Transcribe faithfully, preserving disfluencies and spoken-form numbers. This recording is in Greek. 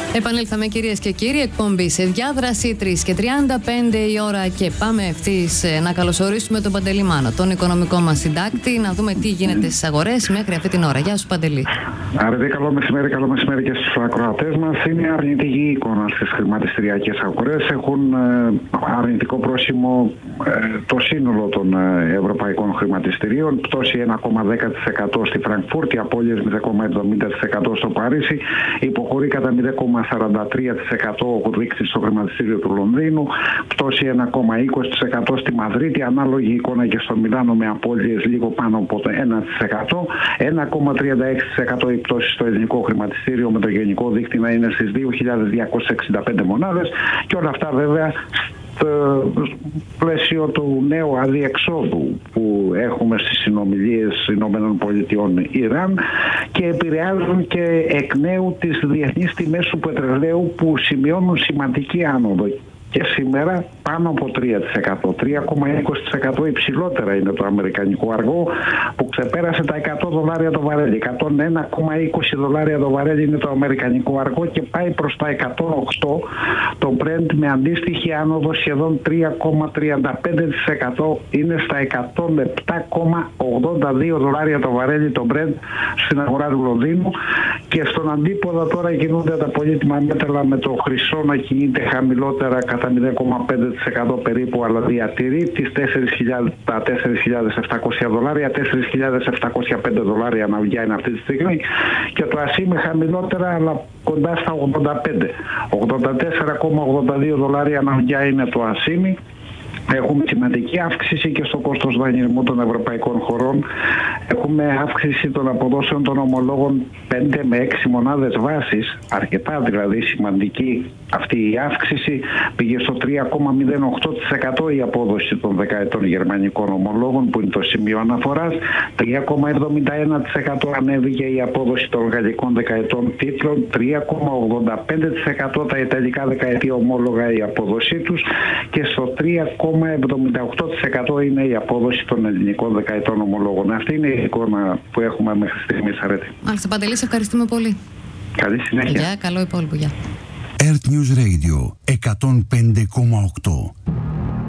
Επανήλθαμε, κυρίες και κύριοι, εκπομπή σε διάδραση τρεις και τριάντα πέντε η ώρα και πάμε ευθύς να καλωσορίσουμε τον Παντελή Μάνο, τον οικονομικό μας συντάκτη, να δούμε τι γίνεται στις αγορές μέχρι αυτή την ώρα. Γεια σου, Παντελή. Άρετε, καλό μεσημέρι, καλό μεσημέρι και στους ακροατές μας. Είναι αρνητική η εικόνα στις χρηματιστηριακές αγορές. Έχουν ε, αρνητικό πρόσημο ε, το σύνολο των ε, ευρωπαϊκών χρηματιστηρίων. Πτώση ένα κόμμα δέκα τοις εκατό στη Φραγκφούρτη, απώλειες μηδέν κόμμα εβδομήντα τοις εκατό στο Παρίσι, υποχωρεί κατά μηδέν κόμμα σαράντα τρία τοις εκατό ο δείκτης στο χρηματιστήριο του Λονδίνου, πτώση ένα κόμμα είκοσι τοις εκατό στη Μαδρίτη, ανάλογη εικόνα και στο Μιλάνο με απώλειες λίγο πάνω από το ένα τοις εκατό, ένα κόμμα τριάντα έξι τοις εκατό η πτώση στο ελληνικό χρηματιστήριο με το γενικό δείκτη να είναι στις δύο χιλιάδες διακόσιες εξήντα πέντε μονάδες, και όλα αυτά βέβαια στο πλαίσιο του νέου αδιεξόδου που έχουμε στις συνομιλίες Ηνωμένων Πολιτειών Ιράν και επηρεάζουν και εκ νέου τις διεθνείς τιμές του πετρελαίου που σημειώνουν σημαντική άνοδο. Και σήμερα πάνω από τρία τοις εκατό, τρία κόμμα είκοσι τοις εκατό υψηλότερα είναι το αμερικανικό αργό που ξεπέρασε τα εκατό δολάρια το βαρέλι. εκατόν ένα κόμμα είκοσι δολάρια το βαρέλι είναι το αμερικανικό αργό και πάει προς τα εκατόν οκτώ το Brent με αντίστοιχη άνοδο σχεδόν τρία κόμμα τριάντα πέντε τοις εκατό, είναι στα εκατόν επτά κόμμα ογδόντα δύο δολάρια το βαρέλι το Brent στην αγορά του Λονδίνου. Και στον αντίποδα τώρα κινούνται τα πολύτιμα μέταλλα με το χρυσό να κινείται χαμηλότερα κατά μηδέν κόμμα πέντε τοις εκατό περίπου, αλλά διατηρεί τις τέσσερις χιλιάδες, τα τέσσερις χιλιάδες επτακόσια δολάρια, τέσσερις χιλιάδες επτακόσια πέντε δολάρια να βγαίνει αυτή τη στιγμή, και το ασίμι χαμηλότερα αλλά κοντά στα ογδόντα πέντε, ογδόντα τέσσερα κόμμα ογδόντα δύο δολάρια να βγαίνει το ασίμι. Έχουμε σημαντική αύξηση και στο κόστος δανεισμού των ευρωπαϊκών χωρών. Έχουμε αύξηση των αποδόσεων των ομολόγων πέντε με έξι μονάδες βάσης, αρκετά δηλαδή σημαντική αυτή η αύξηση. Πήγε στο τρία κόμμα μηδέν οκτώ τοις εκατό η απόδοση των δεκαετών γερμανικών ομολόγων που είναι το σημείο αναφοράς. τρία κόμμα εβδομήντα ένα τοις εκατό ανέβηκε η απόδοση των γαλλικών δεκαετών τίτλων. τρία κόμμα ογδόντα πέντε τοις εκατό τα ιταλικά δεκαετία ομόλογα η απόδοσή τους. Και στο τρία κόμμα εβδομήντα οκτώ τοις εκατό είναι η απόδοση των ελληνικών δεκαετών ομολόγων. Αυτή είναι η εικόνα που έχουμε μέχρι στιγμής, Αρέτη. Μάλιστα, Παντελή, σε ευχαριστούμε πολύ. Καλή συνέχεια. Γεια, καλό υπόλοιπο, γεια. Earth News Radio εκατόν πέντε κόμμα οκτώ.